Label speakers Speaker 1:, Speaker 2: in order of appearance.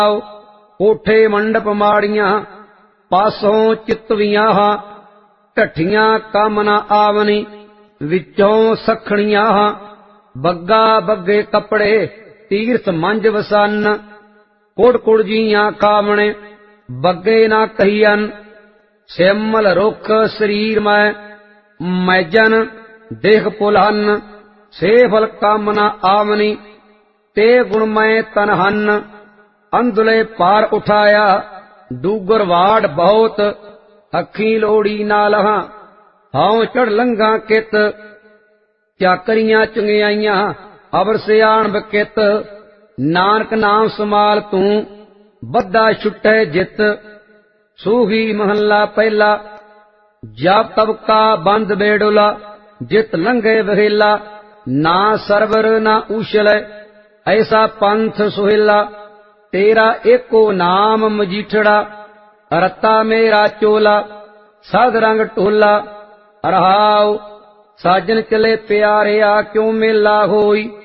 Speaker 1: कोठे मंडप माड़ियां पासों चितवियां ढठियां कम न आवनी विचों सखणियां बग्गा बग्गे कपड़े तीर्थ मंज वसन कुड़ कुड़ जियां कावणे बग्गे ना कहियन श्यामल रुख शरीर में मैजन देख पुलहन से फल काम न आवनी ते गुणमय तनहन अंधुले पार उठाया डूगर वाड़ बहुत अखी लोड़ी ना लहा हाउ चढ़ लंघा कित चाकरियां चंगियाइयां अबर सियाण बकित नानक नाम समाल तू बद्दा छुटे जित सूही महला पहला जाप तब का बंद बेडोला जित लंघे बहेला ना सरवर ना उछल ऐसा पंथ सुहेला तेरा एको नाम मजीठड़ा रत्ता मेरा चोला साध रंग टोला रहाओ साजन चले प्यारे आ क्यों मेला होई